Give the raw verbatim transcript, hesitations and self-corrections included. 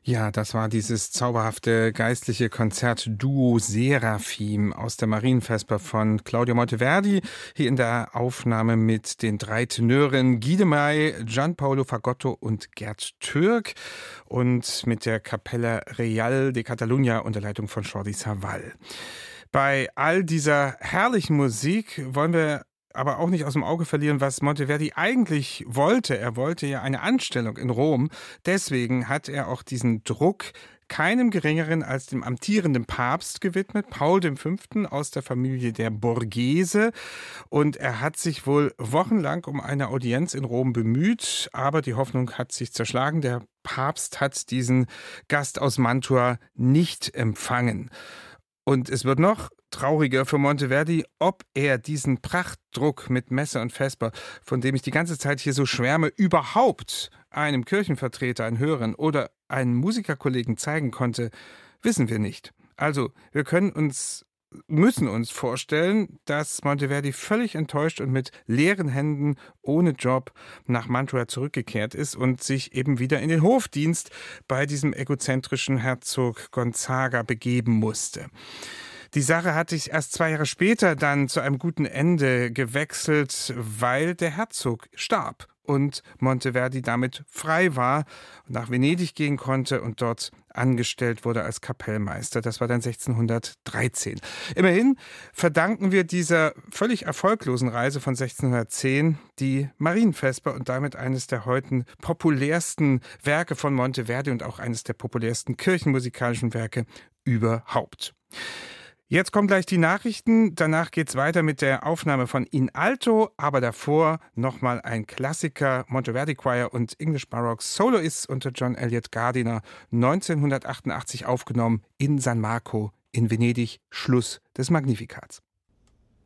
Ja, das war dieses zauberhafte geistliche Konzertduo Seraphim aus der Marienvesper von Claudio Monteverdi, hier in der Aufnahme mit den drei Tenören Guy, Gianpaolo Fagotto und Gerd Türk und mit der Capella Real de Catalunya unter Leitung von Jordi Savall. Bei all dieser herrlichen Musik wollen wir aber auch nicht aus dem Auge verlieren, was Monteverdi eigentlich wollte. Er wollte ja eine Anstellung in Rom. Deswegen hat er auch diesen Druck keinem Geringeren als dem amtierenden Papst gewidmet, Paul der Fünfte aus der Familie der Borghese. Und er hat sich wohl wochenlang um eine Audienz in Rom bemüht, aber die Hoffnung hat sich zerschlagen. Der Papst hat diesen Gast aus Mantua nicht empfangen. Und es wird noch trauriger für Monteverdi, ob er diesen Prachtdruck mit Messe und Vesper, von dem ich die ganze Zeit hier so schwärme, überhaupt einem Kirchenvertreter, einem Hörern oder einem Musikerkollegen zeigen konnte, wissen wir nicht. Also wir können uns, müssen uns vorstellen, dass Monteverdi völlig enttäuscht und mit leeren Händen, ohne Job, nach Mantua zurückgekehrt ist und sich eben wieder in den Hofdienst bei diesem egozentrischen Herzog Gonzaga begeben musste. Die Sache hat sich erst zwei Jahre später dann zu einem guten Ende gewechselt, weil der Herzog starb und Monteverdi damit frei war und nach Venedig gehen konnte und dort angestellt wurde als Kapellmeister. Das war dann sechzehnhundertdreizehn. Immerhin verdanken wir dieser völlig erfolglosen Reise von sechzehnhundertzehn die Marienvesper und damit eines der heute populärsten Werke von Monteverdi und auch eines der populärsten kirchenmusikalischen Werke überhaupt. Jetzt kommen gleich die Nachrichten, danach geht's weiter mit der Aufnahme von In Alto, aber davor nochmal ein Klassiker, Monteverdi Choir und English Baroque Soloists unter John Eliot Gardiner, neunzehnhundertachtundachtzig aufgenommen in San Marco in Venedig, Schluss des Magnifikats.